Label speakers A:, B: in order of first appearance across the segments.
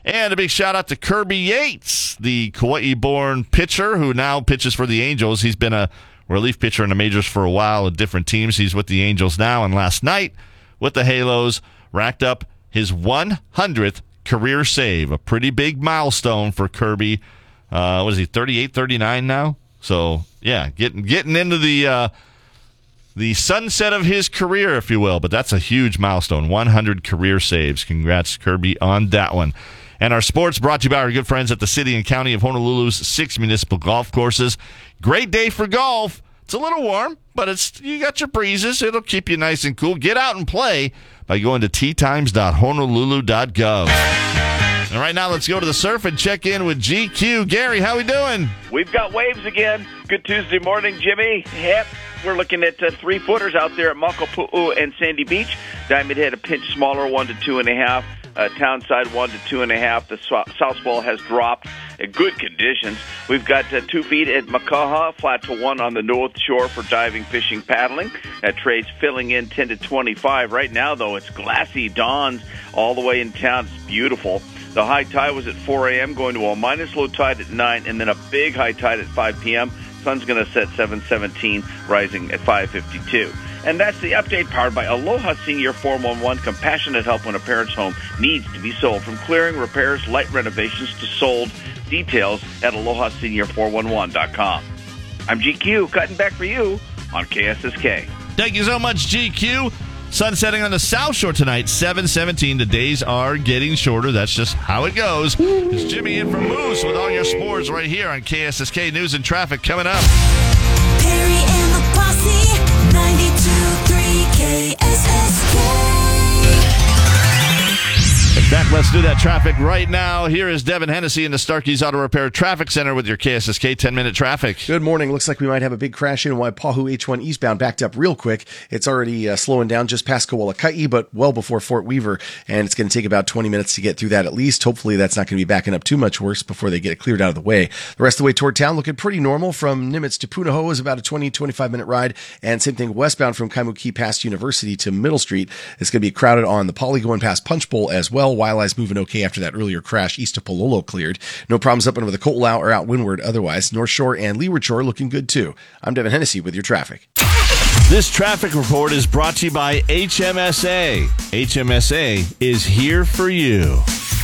A: And a big shout-out to Kirby Yates, the Kauai-born pitcher who now pitches for the Angels. He's been a relief pitcher in the majors for a while at different teams. He's with the Angels now, and last night with the Halos, racked up his 100th career save, a pretty big milestone for Kirby. What is he, 38, 39 now? So, yeah, getting into the sunset of his career, if you will. But that's a huge milestone, 100 career saves. Congrats, Kirby, on that one. And our sports brought to you by our good friends at the City and County of Honolulu's 6 municipal golf courses. Great day for golf. It's a little warm, but you got your breezes. It'll keep you nice and cool. Get out and play by going to teatimes.honolulu.gov. And right now, let's go to the surf and check in with GQ. Gary, how we doing?
B: We've got waves again. Good Tuesday morning, Jimmy. Yep. We're looking at 3-footers out there at Makapu'u and Sandy Beach. Diamond Head a pinch smaller, 1 to 2.5. Townside 1 to 2.5. The south swell has dropped in good conditions. We've got 2 feet at Makaha, flat to 1 on the north shore for diving, fishing, paddling. That trade's filling in 10 to 25. Right now, though, it's glassy dawns all the way in town. It's beautiful. The high tide was at 4 a.m., going to a minus low tide at 9, and then a big high tide at 5 p.m. Sun's going to set 7:17, rising at 5:52. And that's the update powered by Aloha Senior 411, compassionate help when a parent's home needs to be sold. From clearing, repairs, light renovations to sold. Details at AlohaSenior411.com. I'm GQ, cutting back for you on KSSK.
A: Thank you so much, GQ. Sun setting on the South Shore tonight, 7:17. The days are getting shorter. That's just how it goes. It's Jimmy in from Moose with all your sports right here on KSSK News and Traffic coming up.
C: Perry and the Posse, 92.3 KSSK.
A: In fact, let's do that traffic right now. Here is Devin Hennessy in the Starkey's Auto Repair Traffic Center with your KSSK 10-minute traffic.
D: Good morning. Looks like we might have a big crash in Waipahu H1 eastbound backed up real quick. It's already slowing down just past Kawalaka'i, but well before Fort Weaver, and it's going to take about 20 minutes to get through that at least. Hopefully that's not going to be backing up too much worse before they get it cleared out of the way. The rest of the way toward town looking pretty normal. From Nimitz to Punahou is about a 20-25 minute ride, and same thing westbound from Kaimuki past University to Middle Street. It's going to be crowded on the Poly going past Punch Bowl as well. Waialae's moving okay after that earlier crash east of Pololo cleared. No problems up and over the Ko'olau or out windward otherwise. North Shore and Leeward Shore looking good too. I'm Devin Hennessy with your traffic.
A: This traffic report is brought to you by HMSA. HMSA is here for you.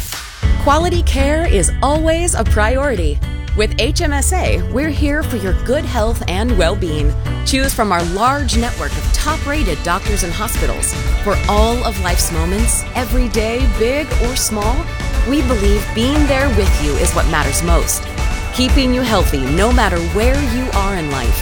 E: Quality care is always a priority. With HMSA, we're here for your good health and well-being. Choose from our large network of top-rated doctors and hospitals. For all of life's moments, every day, big or small, we believe being there with you is what matters most. Keeping you healthy no matter where you are in life,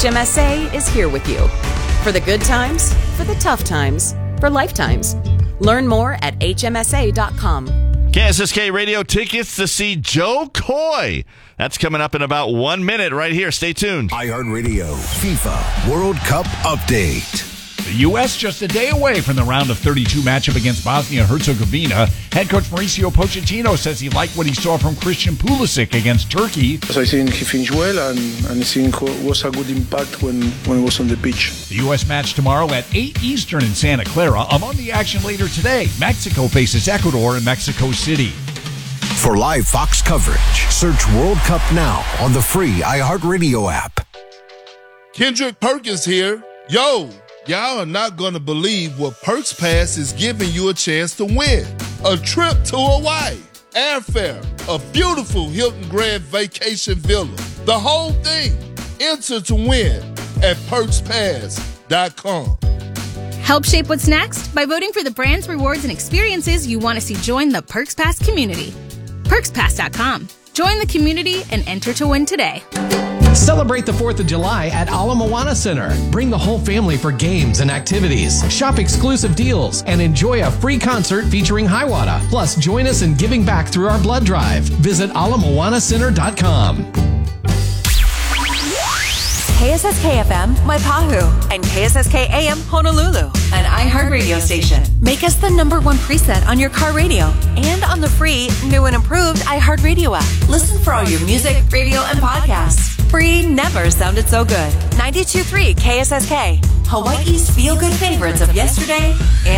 E: HMSA is here with you. For the good times, for the tough times, for lifetimes. Learn more at hmsa.com.
A: KSSK radio tickets to see Joe Coy. That's coming up in about 1 minute right here. Stay tuned.
F: iHeartRadio FIFA World Cup Update.
G: The U.S. just a day away from the round of 32 matchup against Bosnia-Herzegovina. Head coach Mauricio Pochettino says he liked what he saw from Christian Pulisic against Turkey.
H: So I think he finished well, and I think it was a good impact when he was on the pitch.
G: The U.S. match tomorrow at 8 Eastern in Santa Clara. Among the action later today, Mexico faces Ecuador in Mexico City.
F: For live Fox coverage, search World Cup now on the free iHeartRadio app.
I: Kendrick Perkins here. Yo, y'all are not going to believe what Perks Pass is giving you a chance to win. A trip to Hawaii, airfare, a beautiful Hilton Grand Vacation Villa. The whole thing. Enter to win at PerksPass.com.
J: Help shape what's next by voting for the brands, rewards, and experiences you want to see join the Perks Pass community. PerksPass.com. Join the community and enter to win today.
K: Celebrate the 4th of July at Ala Moana Center. Bring the whole family for games and activities. Shop exclusive deals and enjoy a free concert featuring Hiawatha. Plus, join us in giving back through our blood drive. Visit alamoanacenter.com.
L: KSSK FM, Waipahu, and KSSK AM, Honolulu, an iHeartRadio station. Make us the #1 preset on your car radio and on the free, new and improved iHeartRadio app. Listen for all your music, radio, and podcasts. Free never sounded so good. 92.3 KSSK, Hawaii's feel-good favorites of yesterday and